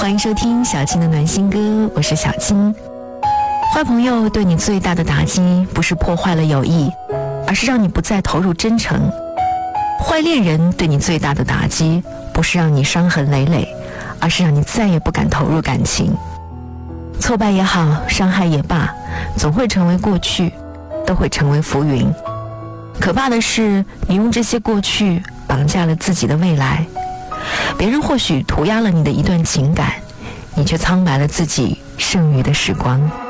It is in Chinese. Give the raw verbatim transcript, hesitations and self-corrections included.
欢迎收听小青的暖心歌，我是小青。坏朋友对你最大的打击，不是破坏了友谊，而是让你不再投入真诚。坏恋人对你最大的打击，不是让你伤痕累累，而是让你再也不敢投入感情。挫败也好，伤害也罢，总会成为过去，都会成为浮云。可怕的是，你用这些过去绑架了自己的未来。别人或许涂鸦了你的一段情感，你却苍白了自己剩余的时光。